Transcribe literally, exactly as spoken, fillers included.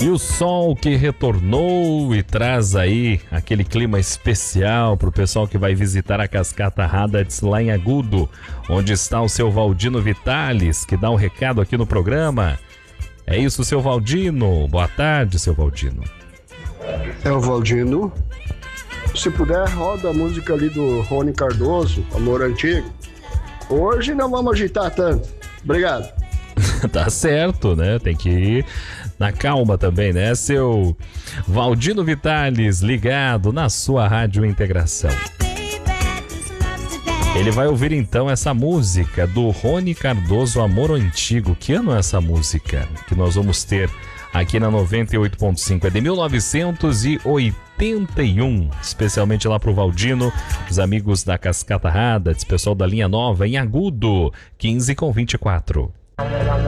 E o sol que retornou e traz aí aquele clima especial para o pessoal que vai visitar a Cascata Hadats lá em Agudo, onde está o seu Valdino Vitales, que dá um recado aqui no programa. É isso, seu Valdino. Boa tarde, seu Valdino. É o Valdino. Se puder, roda a música ali do Rony Cardoso, Amor Antigo. Hoje não vamos agitar tanto. Obrigado. Tá certo, né? Tem que ir na calma também, né? Seu Valdino Vitales ligado na sua Rádio Integração. Ele vai ouvir então essa música do Rony Cardoso, Amor Antigo. Que ano é essa música que nós vamos ter aqui na noventa e oito ponto cinco? É de mil novecentos e oitenta e um, especialmente lá pro Valdino, os amigos da Cascata Hadats, pessoal da linha nova em Agudo, quinze com vinte e quatro.